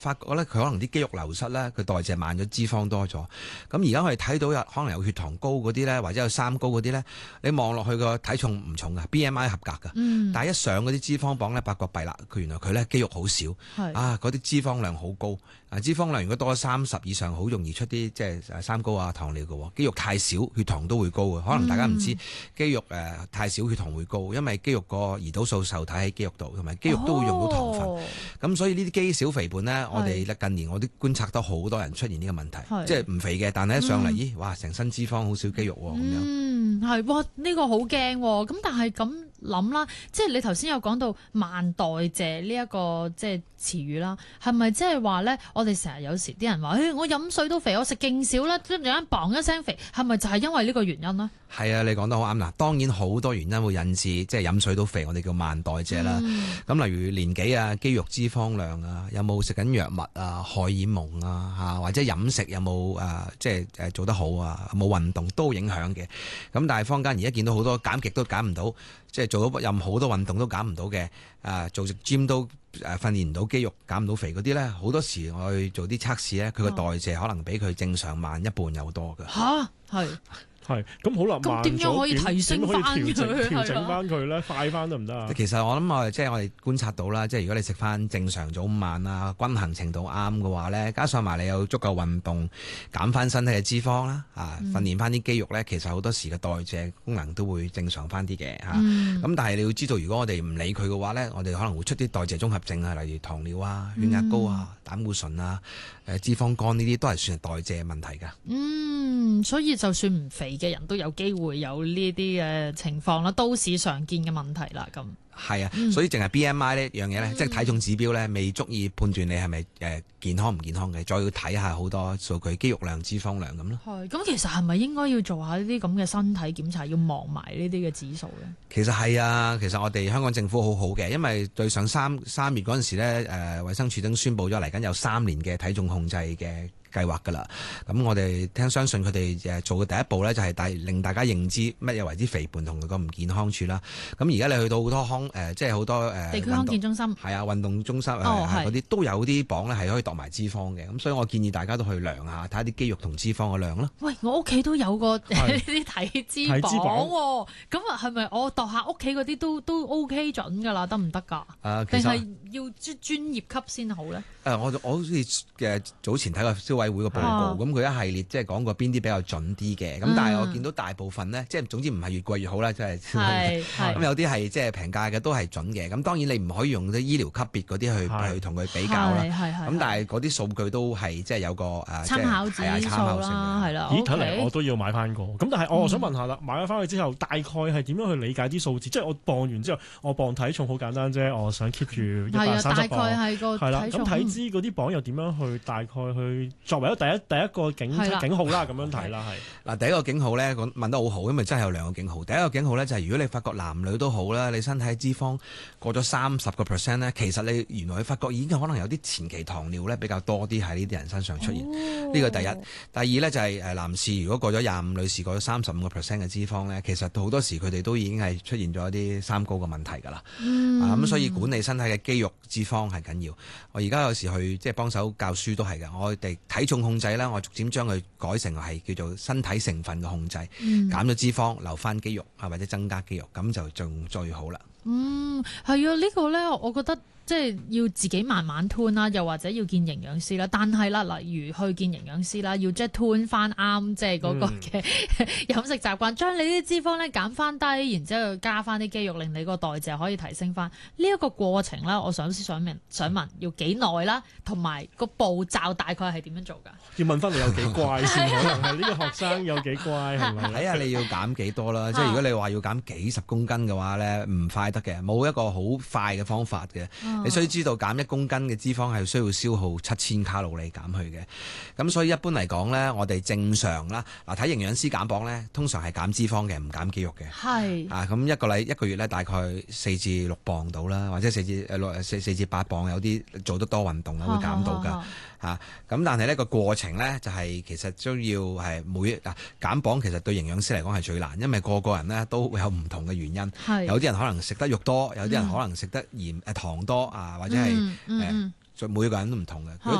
發覺咧佢可能啲肌肉流失咧，佢代謝慢咗，脂肪多咗。咁而家我哋睇到可能有血糖高嗰啲咧，或者有三高嗰啲咧，你望落去個體重唔重㗎，BMI 合格㗎。但係一上嗰啲脂肪磅咧，發覺弊啦，原來佢咧肌肉好少，嗰啲脂肪量好高。脂肪量如果多30以上，好容易出啲即係三高啊、糖尿嘅。肌肉太少，血糖都會高嘅。可能大家唔知肌肉太少，血糖會高，因為肌肉個胰島素受體喺肌肉度，同埋肌肉都會用到糖分。咁所以呢啲肌小肥胖咧，我哋近年我都觀察到好多人出現呢個問題，即係唔肥嘅，但係一上嚟，咦，哇，成身脂肪好少肌肉喎，咁樣。 係，哇，呢個好驚喎。咁但係咁諗啦，即係你頭先有講到慢代謝呢一個即係詞語啦，係咪即係話咧？我哋成日有時啲人話，我飲水都肥，我食勁少啦，突然間砰一聲肥，係咪就係因為呢個原因呢？ 係啊，你講得好啱啦。當然好多原因會引致即係飲水都肥，我哋叫慢代謝啦。咁例如年紀啊、肌肉脂肪量啊、有冇食緊藥物啊、荷爾蒙啊或者飲食有冇即係做得好啊、冇運動都影響嘅。咁但係坊間而家見到好多減極都減唔到，即係做到任好多運動都減唔到嘅，做直 gym 都訓練唔到肌肉減唔到肥嗰啲咧，好多時我去做啲測試咧，佢個代謝可能比佢正常慢一半有多㗎。 係咁好啦， 咁點樣可以提升翻佢？ 調整翻佢咧，快翻得唔得啊？ 其實我諗即係我哋觀察到啦，即係如果你食翻正常早午晚啊，均衡程度啱嘅話咧，加上埋你有足夠運動，減翻身體嘅脂肪啦，訓練翻啲肌肉咧，其實好多時嘅代謝功能都會正常翻啲嘅嚇。咁但係你要知道，如果我哋唔理佢嘅話咧，我哋可能會出啲代謝綜合症啊，例如糖尿啊、血壓高啊、膽固醇啊、脂肪肝呢啲都係算係代謝問題㗎。 所以就算唔肥嘅人都有機會有呢啲嘅情況啦，都市常見嘅問題啦。咁係啊，所以淨係 BMI 呢樣嘢咧，即係體重指標咧，未足以判斷你係咪健康唔健康嘅，再要睇下好多數據，肌肉量、脂肪量咁咯。 咁其實係咪應該要做下呢啲咁嘅身體檢查，要望埋呢啲嘅指數咧？ 其實係啊，其實我哋香港政府好好嘅，因為對上三月嗰陣時咧，衛生署都宣布咗嚟緊有3年嘅體重控制嘅計劃㗎啦。咁我哋相信佢哋做嘅第一步咧，就係令大家認知乜嘢為之肥胖同佢個唔健康處啦。咁而家你去到好多即係好多地區康健中心， 係啊，運動中心嗰啲都有啲磅咧，係可以度埋脂肪嘅。咁所以我建議大家都去量下，睇下啲肌肉同脂肪嘅量咯。 喂，我屋企都有個呢啲體脂磅喎，咁啊係咪我度下屋企嗰啲都 OK 準㗎啦？得唔得㗎？定係要專業級先好咧？ 我好似早前睇過消委會個報告，咁佢一系列即係講過邊啲比較準啲嘅。咁但係我見到大部分呢，即係總之唔係越貴越好啦，即係咁有啲係即係平價嘅都係準嘅。咁當然你唔可以用啲醫療級別嗰啲去同佢比較啦。咁但係嗰啲數據都係即係有個參考指數啦，係啦。 咦，睇嚟我都要買翻個。咁但係我想問下啦，買咗翻去之後，大概係點樣去理解啲數字？即係我磅完之後，我磅體重好簡單啫，我想 keep 住130磅。 大概係個體重。 咁體脂嗰啲磅又點樣去大概去作為第一個警號啦？咁樣睇啦，係。 第一個警號咧，問得好好，因為真係有2個警號。第一個警號咧就係如果你發覺男女都好啦，你身體脂肪過咗30% 咧，其實你原來你發覺已經可能有啲前期糖尿咧比較多啲喺呢啲人身上出現。呢個第一。第二咧就係男士如果過咗25，女士過咗35% 嘅脂肪咧，其實好多時佢哋都已經係出現咗一啲三高嘅問題㗎啦。咁所以管理身體嘅肌肉脂肪係緊要。我而家有時去即係幫手教書都係嘅。我哋體重控制咧，我逐漸將佢改成係叫做身體成分嘅控制，減咗脂肪留翻肌肉或者增加肌肉，咁就仲最好啦。 係啊，呢個咧，我覺得即係要自己慢慢吞啦，又或者要見營養師啦。但係啦，例如去見營養師啦，要即係吞翻啱即係嗰個嘅飲食習慣，將你啲脂肪咧減翻低，然之後加翻啲肌肉，令你個代謝可以提升翻。呢一個過程咧，我想問要幾耐啦，同埋個步驟大概係點樣做㗎？ 要問翻你有幾乖先，可能係呢個學生有幾乖係咪？ 睇下你要減幾多啦。即係如果你話要減幾十公斤嘅話咧，唔快得嘅，冇一個好快嘅方法嘅。你需要知道減1公斤嘅脂肪係需要消耗7000卡路里減去嘅。咁所以一般嚟講咧，我哋正常啦，睇營養師減磅咧，通常係減脂肪嘅，唔減肌肉嘅。係咁一個月咧，大概4至6磅到啦，或者4至8磅，有啲做得多運動會減到㗎。咁但係呢個過程咧就係其實都要係減磅，其實對營養師嚟講係最難，因為個人咧都會有唔同嘅原因。有啲人可能食得肉多，有啲人可能食得鹽糖多或者係每個人都唔同嘅。